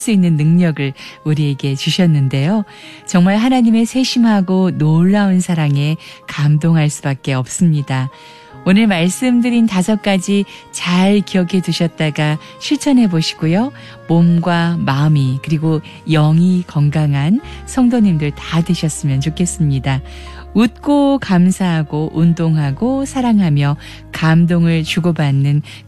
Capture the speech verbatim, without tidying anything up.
수 있는 능력을 우리에게 주셨는데요. 정말 하나님의 세심하고 놀라운 사랑에 감동할 수밖에 없습니다. 오늘 말씀드린 다섯 가지 잘 기억해 두셨다가 실천해 보시고요. 몸과 마음이 그리고 영이 건강한 성도님들 다 되셨으면 좋겠습니다. 웃고 감사하고 운동하고 사랑하며 감동을 주고받는